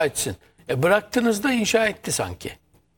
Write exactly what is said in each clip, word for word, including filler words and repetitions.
etsin. E bıraktığınızda inşa etti sanki.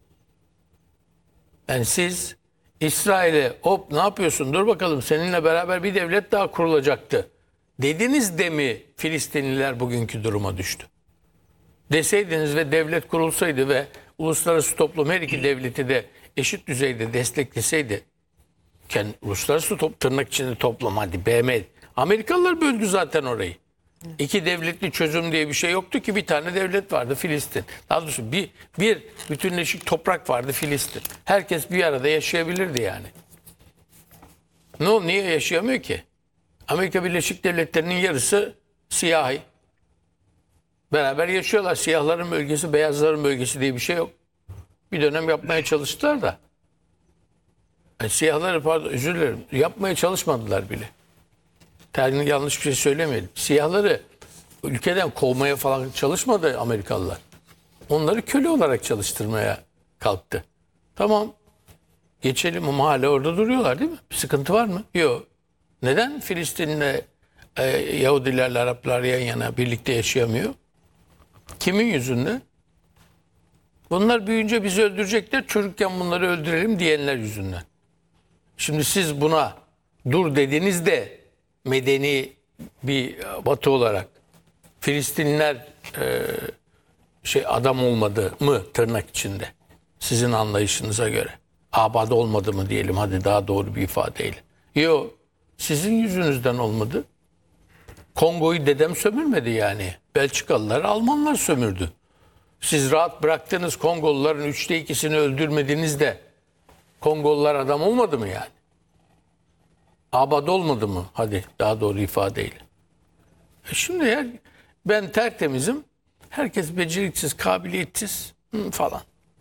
Yani siz İsrail'e hop ne yapıyorsun dur bakalım seninle beraber bir devlet daha kurulacaktı dediniz de mi Filistinliler bugünkü duruma düştü? Deseydiniz ve devlet kurulsaydı ve uluslararası toplum her iki devleti de eşit düzeyde destekleseydi, yani uluslararası top, tırnak içinde toplum hadi B M Amerikalılar böldü zaten orayı. İki devletli çözüm diye bir şey yoktu ki, bir tane devlet vardı Filistin. Daha doğrusu bir, bir bütünleşik toprak vardı Filistin. Herkes bir arada yaşayabilirdi yani. Ne oldu, niye yaşayamıyor ki? Amerika Birleşik Devletleri'nin yarısı siyahi. Beraber yaşıyorlar. Siyahların bölgesi, beyazların bölgesi diye bir şey yok. Bir dönem yapmaya çalıştılar da. Yani siyahları pardon özür dilerim yapmaya çalışmadılar bile. Tercih yanlış bir şey söylemeyelim. Siyahları ülkeden kovmaya falan çalışmadı Amerikalılar. Onları köle olarak çalıştırmaya kalktı. Tamam. Geçelim ama hala orada duruyorlar değil mi? Bir sıkıntı var mı? Yok. Neden Filistin'le e, Yahudilerle Araplar yan yana birlikte yaşayamıyor? Kimin yüzünden? Bunlar büyüyünce bizi öldürecekler. Çocukken bunları öldürelim diyenler yüzünden. Şimdi siz buna dur dediniz de medeni bir Batı olarak Filistinliler e, şey adam olmadı mı tırnak içinde sizin anlayışınıza göre abad olmadı mı diyelim, hadi daha doğru bir ifadeyle. Yok, sizin yüzünüzden olmadı. Kongo'yu dedem sömürmedi yani. Belçikalılar, Almanlar sömürdü. Siz rahat bıraktınız, Kongoluların üçte ikisini öldürmediniz de Kongolular adam olmadı mı yani? Abad olmadı mı? Hadi daha doğru ifadeyle. E şimdi ya ben tertemizim. Herkes beceriksiz, kabiliyetsiz falan.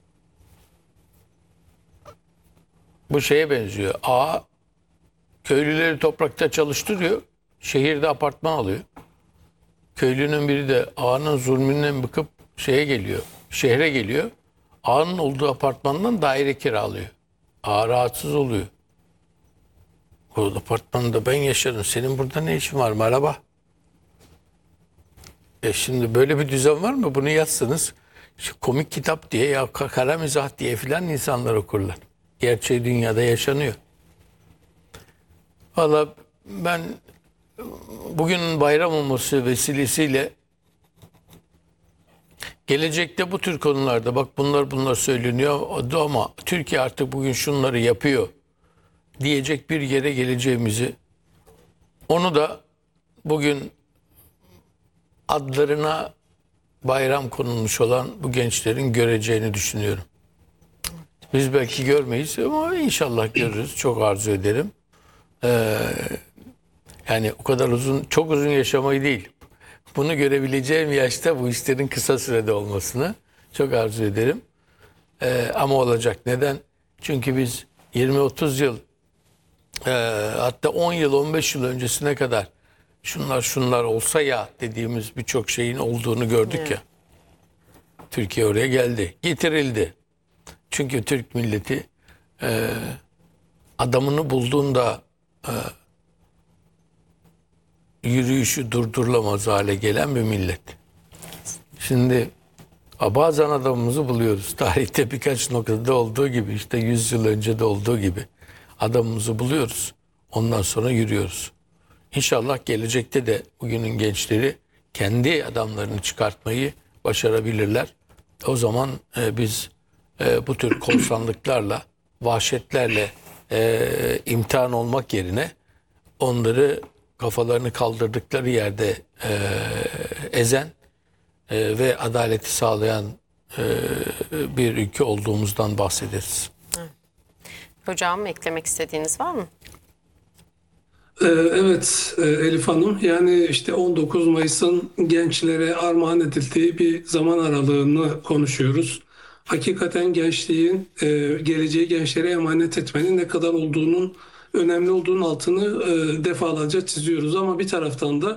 Bu şeye benziyor. A köylüleri toprakta çalıştırıyor. Şehirde apartman alıyor. Köylünün biri de ağanın zulmünden bıkıp şeye geliyor. Şehre geliyor. Ağanın olduğu apartmandan daire kiralıyor. Ağa rahatsız oluyor. O apartmanda ben yaşarım. Senin burada ne işin var? Merhaba. E şimdi böyle bir düzen var mı? Bunu yazsanız şu komik kitap diye ya kara mizah diye filan insanlar okurlar. Gerçeği dünyada yaşanıyor. Valla ben bugün bayram olması vesilesiyle gelecekte bu tür konularda bak bunlar bunlar söyleniyor ama Türkiye artık bugün şunları yapıyor diyecek bir yere geleceğimizi, onu da bugün adlarına bayram konulmuş olan bu gençlerin göreceğini düşünüyorum. Biz belki görmeyiz ama inşallah görürüz. Çok arzu ederim. Ee, yani o kadar uzun, çok uzun yaşamayı değil. Bunu görebileceğim yaşta bu işlerin kısa sürede olmasını çok arzu ederim. Ee, ama olacak. Neden? Çünkü biz yirmi otuz yıl e, hatta on yıl on beş yıl öncesine kadar şunlar şunlar olsa ya dediğimiz birçok şeyin olduğunu gördük evet. Ya. Türkiye oraya geldi. Getirildi. Çünkü Türk milleti e, adamını bulduğunda e, yürüyüşü durdurulamaz hale gelen bir millet. Şimdi bazen adamımızı buluyoruz. Tarihte birkaç noktada olduğu gibi, işte yüz yıl önce de olduğu gibi adamımızı buluyoruz. Ondan sonra yürüyoruz. İnşallah gelecekte de bugünün gençleri kendi adamlarını çıkartmayı başarabilirler. O zaman e, biz e, bu tür korsanlıklarla, vahşetlerle e, imtihan olmak yerine onları kafalarını kaldırdıkları yerde e, ezen e, ve adaleti sağlayan e, bir ülke olduğumuzdan bahsederiz. Hocam eklemek istediğiniz var mı? Evet Elif Hanım, yani işte on dokuz Mayıs'ın gençlere armağan edildiği bir zaman aralığını konuşuyoruz. Hakikaten gençliğin, geleceği gençlere emanet etmenin ne kadar olduğunun, önemli olduğunun altını defalarca çiziyoruz. Ama bir taraftan da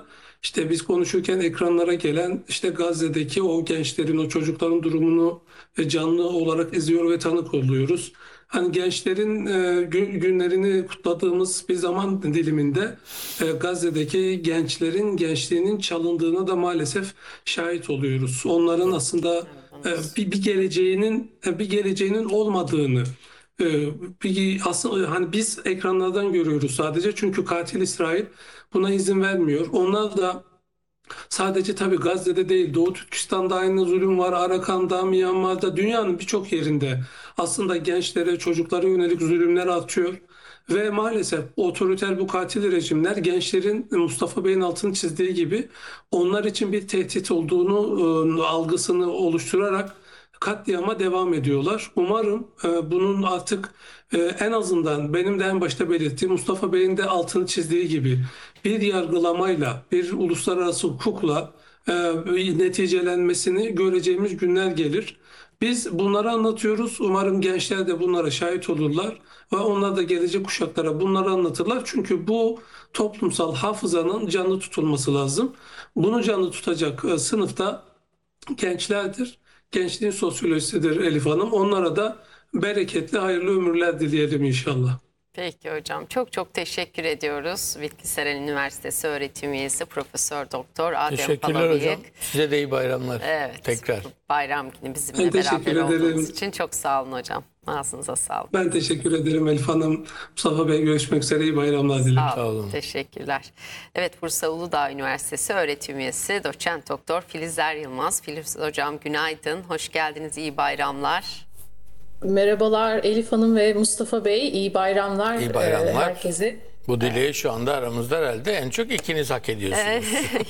İşte biz konuşurken ekranlara gelen işte Gazze'deki o gençlerin, o çocukların durumunu e, canlı olarak izliyor ve tanık oluyoruz. Hani gençlerin e, gün- günlerini kutladığımız bir zaman diliminde e, Gazze'deki gençlerin gençliğinin çalındığına da maalesef şahit oluyoruz. Onların aslında e, bir, bir geleceğinin e, bir geleceğinin olmadığını e, bir, aslında hani biz ekranlardan görüyoruz sadece, çünkü katil İsrail buna izin vermiyor. Onlar da sadece tabii Gazze'de değil, Doğu Türkistan'da aynı zulüm var, Arakan'da, Myanmar'da, dünyanın birçok yerinde aslında gençlere, çocuklara yönelik zulümler atıyor. Ve maalesef otoriter bu katil rejimler gençlerin, Mustafa Bey'in altını çizdiği gibi, onlar için bir tehdit olduğunu e, algısını oluşturarak katliama devam ediyorlar. Umarım e, bunun artık e, en azından benim de en başta belirttiğim, Mustafa Bey'in de altını çizdiği gibi bir yargılamayla, bir uluslararası hukukla e, neticelenmesini göreceğimiz günler gelir. Biz bunları anlatıyoruz. Umarım gençler de bunlara şahit olurlar ve onlar da gelecek kuşaklara bunları anlatırlar. Çünkü bu toplumsal hafızanın canlı tutulması lazım. Bunu canlı tutacak e, sınıfta gençlerdir. Gençliğin sosyolojisidir Elif Hanım. Onlara da bereketli, hayırlı ömürler dileyelim inşallah. Peki hocam, çok çok teşekkür ediyoruz. Bilgisayar Üniversitesi öğretim üyesi Profesör Doktor Adem Teşekkürler Palabıyık. hocam. Size de iyi bayramlar. Evet. Tekrar. Bayram günü bizimle Ben teşekkür beraber ederim. olduğunuz için çok sağ olun hocam. Ağzınıza sağlık. Ben teşekkür ederim Elif Hanım. Mustafa Bey, görüşmek üzere. İyi bayramlar dilerim. Sağ Sağ olun. olun. Teşekkürler. Evet, Bursa Uludağ Üniversitesi öğretim üyesi Doçent Doktor Filizer Yılmaz. Filiz hocam günaydın. Hoş geldiniz. İyi bayramlar. Merhabalar Elif Hanım ve Mustafa Bey. İyi bayramlar, İyi bayramlar. e, herkese. Bu dileği şu anda aramızda herhalde en çok ikiniz hak ediyorsunuz.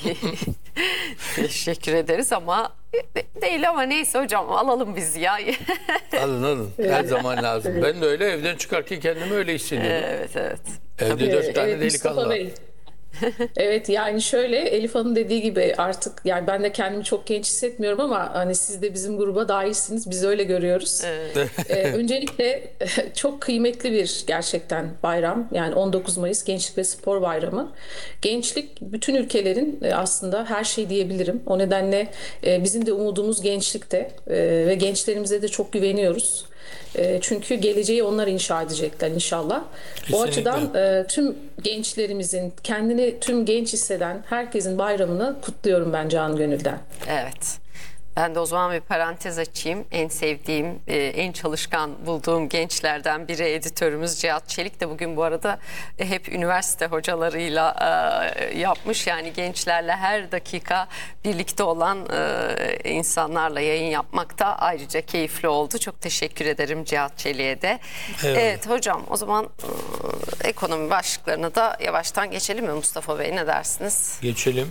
Teşekkür ederiz ama değil, ama neyse hocam, alalım biz ya. Alın alın. Her zaman lazım. Ben de öyle, evden çıkarken kendimi öyle hissediyordum. Evet evet. Evde dört tane Evet, delikanlı Mustafa var. Bey. Evet, yani şöyle, Elif Hanım dediği gibi artık, yani ben de kendimi çok genç hissetmiyorum ama hani siz de bizim gruba dahilsiniz. Biz öyle görüyoruz. Ee, öncelikle çok kıymetli bir gerçekten bayram. Yani on dokuz Mayıs Gençlik ve Spor Bayramı. Gençlik bütün ülkelerin e, aslında her şey diyebilirim. O nedenle e, bizim de umudumuz gençlikte e, ve gençlerimize de çok güveniyoruz. E, Çünkü geleceği onlar inşa edecekler inşallah. Kesinlikle. O açıdan e, tüm gençlerimizin, kendini tüm genç hisseden herkesin bayramını kutluyorum ben canı gönülden. Evet. Ben de o zaman bir parantez açayım. En sevdiğim, e, en çalışkan bulduğum gençlerden biri editörümüz Cihat Çelik de bugün bu arada e, hep üniversite hocalarıyla e, yapmış. Yani gençlerle her dakika birlikte olan e, insanlarla yayın yapmak da ayrıca keyifli oldu. Çok teşekkür ederim Cihat Çelik'e de. Evet. Evet hocam, o zaman e, ekonomi başlıklarına da yavaştan geçelim mi Mustafa Bey, ne dersiniz? Geçelim.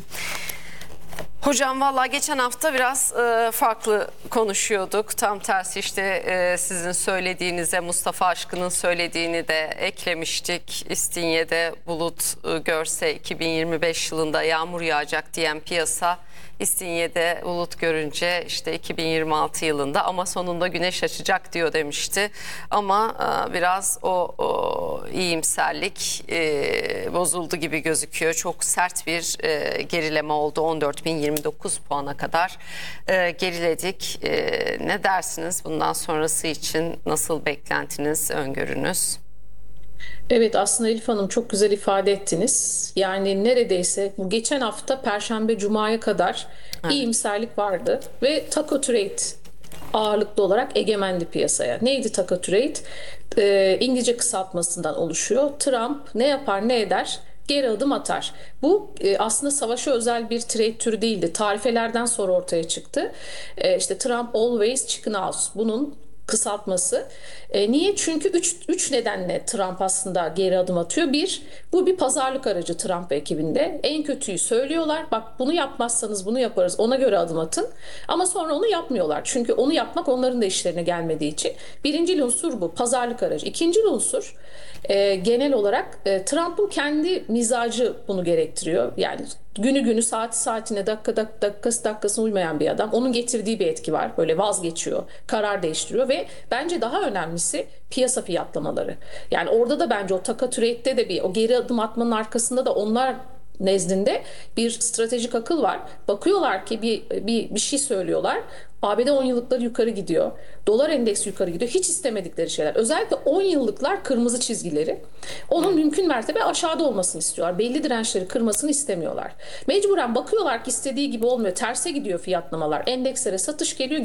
Hocam valla geçen hafta biraz e, farklı konuşuyorduk. Tam tersi işte e, sizin söylediğinize Mustafa Aşkın'ın söylediğini de eklemiştik. İstinye'de bulut e, görse iki bin yirmi beş yılında yağmur yağacak diyen piyasa, İstinye'de bulut görünce işte iki bin yirmi altı yılında ama sonunda güneş açacak diyor demişti. Ama e, biraz o, o iyimserlik e, bozuldu gibi gözüküyor. Çok sert bir e, gerileme oldu. on dört bin yirmi dokuz puana kadar e, geriledik. E, ne dersiniz bundan sonrası için? Nasıl beklentiniz, öngörünüz? Evet, aslında Elif Hanım çok güzel ifade ettiniz. Yani neredeyse bu geçen hafta Perşembe Cuma'ya kadar iyimserlik vardı ve taco trade ağırlıklı olarak egemendi piyasaya. Neydi taco trade? Ee, İngilizce kısaltmasından oluşuyor. Trump ne yapar ne eder? Geri adım atar. Bu e, aslında savaşa özel bir trade türü değildi. Tarifelerden sonra ortaya çıktı. E, işte Trump always chicken house. Bunun kısaltması. E, niye? Çünkü üç, üç nedenle Trump aslında geri adım atıyor. Bir, bu bir pazarlık aracı Trump ekibinde. En kötüyü söylüyorlar. Bak, bunu yapmazsanız bunu yaparız. Ona göre adım atın. Ama sonra onu yapmıyorlar. Çünkü onu yapmak onların da işlerine gelmediği için. Birinci unsur bu. Pazarlık aracı. İkinci unsur e, genel olarak e, Trump'ın kendi mizacı bunu gerektiriyor. Yani günü günü, saati saatine, dakika dak dakikası dakikasına uymayan bir adam. Onun getirdiği bir etki var. Böyle vazgeçiyor, karar değiştiriyor ve bence daha önemlisi piyasa fiyatlamaları. Yani orada da bence o taco trade'de de bir o geri adım atmanın arkasında da onlar nezdinde bir stratejik akıl var. Bakıyorlar ki bir, bir, bir şey söylüyorlar. A B D on yıllıkları yukarı gidiyor. Dolar endeksi yukarı gidiyor. Hiç istemedikleri şeyler. Özellikle on yıllıklar kırmızı çizgileri. Onun mümkün mertebe aşağıda olmasını istiyorlar. Belli dirençleri kırmasını istemiyorlar. Mecburen bakıyorlar ki istediği gibi olmuyor. Terse gidiyor fiyatlamalar. Endekslere satış geliyor.